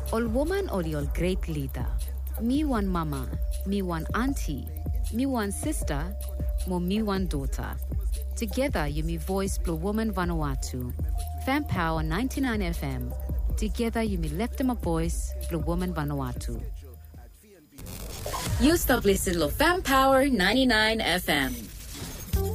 All woman or your great leader. Me one mama, me one auntie, me one sister, mo me one daughter. Together you me voice Blue Woman Vanuatu. Fan Power 99 FM. Together you me left them a voice Blue Woman Vanuatu. You stop listening to Fan Power 99 FM.